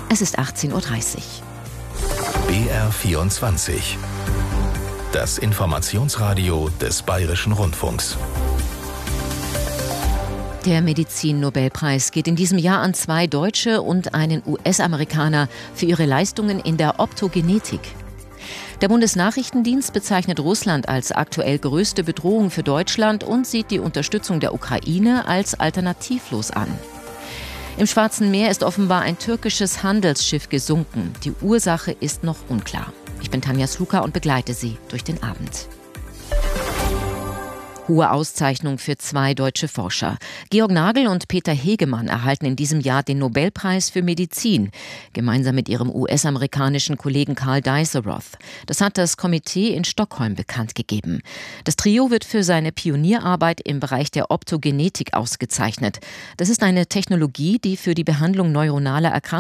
Es ist 18:30 Uhr. BR24. Das Informationsradio des Bayerischen Rundfunks. Der Medizin-Nobelpreis geht in diesem Jahr an 2 Deutsche und einen US-Amerikaner für ihre Leistungen in der Optogenetik. Der Bundesnachrichtendienst bezeichnet Russland als aktuell größte Bedrohung für Deutschland und sieht die Unterstützung der Ukraine als alternativlos an. Im Schwarzen Meer ist offenbar ein türkisches Handelsschiff gesunken. Die Ursache ist noch unklar. Ich bin Tanja Sluka und begleite Sie durch den Abend. Hohe Auszeichnung für 2 deutsche Forscher. Georg Nagel und Peter Hegemann erhalten in diesem Jahr den Nobelpreis für Medizin, gemeinsam mit ihrem US-amerikanischen Kollegen Karl Deisseroth. Das hat das Komitee in Stockholm bekannt gegeben. Das Trio wird für seine Pionierarbeit im Bereich der Optogenetik ausgezeichnet. Das ist eine Technologie, die für die Behandlung neuronaler Erkrankungen